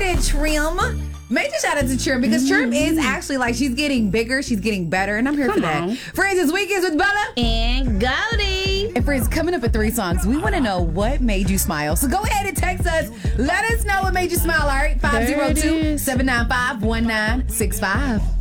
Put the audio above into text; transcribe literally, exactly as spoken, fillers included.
appreciate it, Trim. Major shout out to Trim because mm-hmm. Trim is actually like she's getting bigger, she's getting better, and I'm here Come for that. on. Friends, it's Weekends with Bella and Goldie. And friends, coming up at three songs, we want to know what made you smile. So go ahead and text us. Let us know what made you smile. All right, five zero two, seven nine five, one nine six five.